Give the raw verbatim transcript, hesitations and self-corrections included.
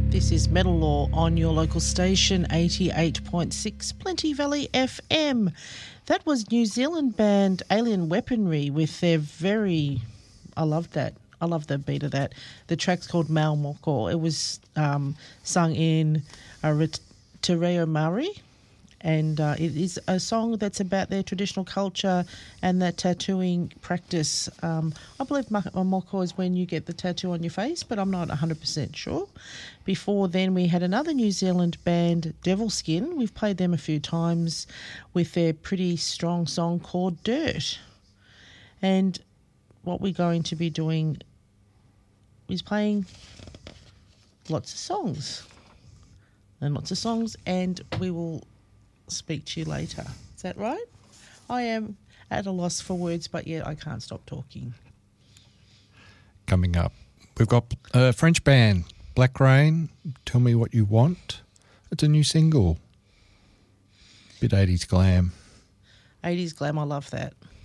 This is Metal Law on your local station, eighty-eight point six Plenty Valley F M. That was New Zealand band Alien Weaponry with their very... I loved that. I love the beat of that. The track's called Mau Moko. It was um, sung in uh, Te Reo Maori, and uh, it is a song that's about their traditional culture and that tattooing practice. Um, I believe ma- Moko is when you get the tattoo on your face, but I'm not one hundred percent sure. Before then, we had another New Zealand band, Devil Skin. We've played them a few times with their pretty strong song called Dirt. And what we're going to be doing is playing lots of songs and lots of songs, and we will speak to you later. Is that right? I am at a loss for words, but yeah, I can't stop talking. Coming up, we've got a French band, Black Rain, Tell Me What You Want. It's a new single. Bit eighties glam. eighties glam, I love that.